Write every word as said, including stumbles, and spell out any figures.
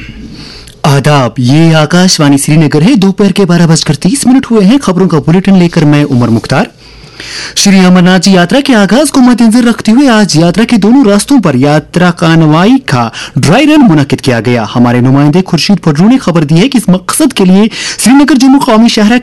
आदाब, ये आकाशवाणी श्रीनगर है। दोपहर के बारह बजकर तीस मिनट हुए हैं। खबरों का बुलेटिन लेकर मैं उमर मुख्तार। श्री अमरनाथ जी यात्रा के आगाज को मद्देनजर रखते हुए आज यात्रा के दोनों रास्तों पर यात्रा कानवाई का ड्राई रन मुनक्किद किया गया। हमारे नुमाइंदे खुर्शीद पडरू ने खबर दी है कि इस मकसद के लिए श्रीनगर जम्मू कौमी शहर